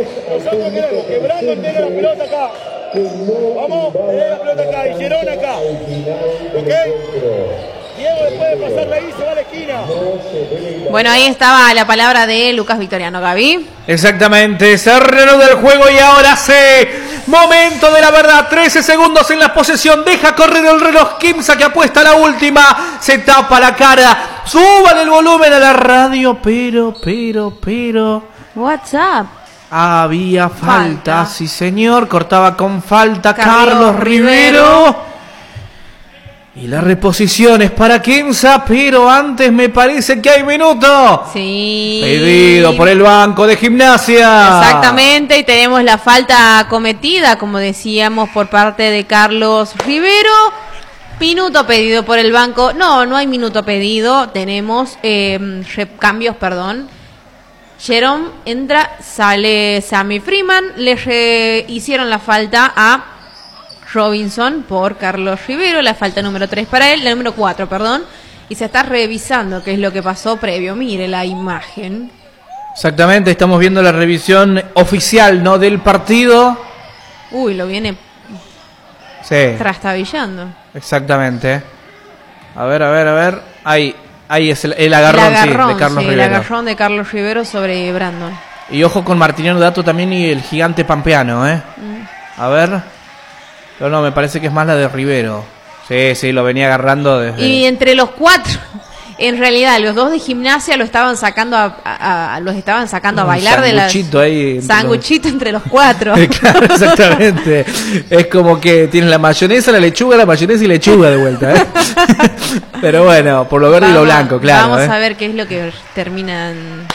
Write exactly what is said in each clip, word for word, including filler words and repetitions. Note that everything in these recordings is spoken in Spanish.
Nosotros queremos que Brandon tenga la pelota acá. Vamos, tenga la pelota acá y Gerón acá. ¿Ok? Diego después de pasarla ahí se va a la esquina. Bueno, ahí estaba la palabra de Lucas Victoriano, Gaby. Exactamente, se reanuda el juego y ahora se... Momento de la verdad, trece segundos en la posesión, deja correr el reloj, Quimsa que apuesta a la última, se tapa la cara, suban el volumen a la radio, pero, pero, pero... WhatsApp. Había falta, Falta. sí señor, cortaba con falta Carlos Carlos Rivero. Rivero. Y la reposición es para Quimsa, pero antes me parece que hay minuto. Sí. Pedido por el banco de Gimnasia. Exactamente, y tenemos la falta cometida, como decíamos, por parte de Carlos Rivero. Minuto pedido por el banco. No, no hay minuto pedido. Tenemos eh, cambios, perdón. Jerome entra, sale Sammy Freeman. Le re- hicieron la falta a Robinson por Carlos Rivero, la falta número tres para él, la número cuatro, perdón, y se está revisando qué es lo que pasó previo. Mire la imagen. Exactamente, estamos viendo la revisión oficial, ¿no?, del partido. Uy, lo viene Sí, trastabillando. exactamente. A ver, a ver, a ver. Ahí, ahí es el, el agarrón, el agarrón, sí, de Carlos sí, Rivero. el agarrón de Carlos Rivero sobre Brandon. Y ojo con Martiniano Dato también y el gigante pampeano, ¿eh? Mm. A ver. No, no, me parece que es más la de Rivero. Sí, sí, lo venía agarrando desde... Y entre los cuatro, en realidad, los dos de Gimnasia lo estaban sacando a, a- a- los estaban sacando a Un bailar de las sanguchito ahí entre sanguchito entre los cuatro. Claro, exactamente. Es como que tienes la mayonesa, la lechuga, la mayonesa y lechuga de vuelta, ¿eh? Pero bueno, por lo verde y lo blanco, claro. Vamos ¿eh? a ver qué es lo que terminan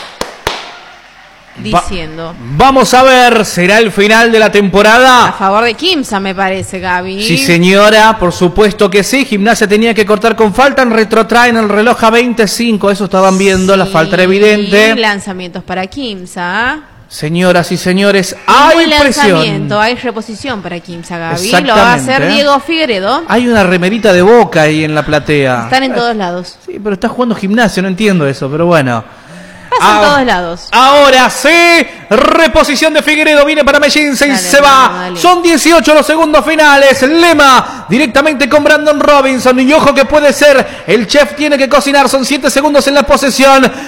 diciendo. Va- vamos a ver, ¿será el final de la A temporada? favor de Quimsa, me parece, Gaby. Sí, señora, por supuesto que sí. Gimnasia tenía que cortar con falta, retrotraen el reloj a veinticinco, eso estaban viendo, la Sí, falta era evidente. Lanzamientos para Quimsa. Señoras y señores, Hay hay presión. lanzamiento, hay reposición para Quimsa, Gaby. Exactamente. Lo va a hacer Diego Figueredo. Hay una remerita de Boca ahí en la platea. Están en todos lados. Sí, pero está jugando Gimnasia, no entiendo eso, pero bueno. Pasa en Ah, todos lados. Ahora sí, reposición de Figueredo, viene para Mellince y Dale, se dale, va. dale. Son dieciocho los segundos finales. Lema directamente con Brandon Robinson. Y ojo que puede ser, el chef tiene que cocinar. Son siete segundos en la posesión.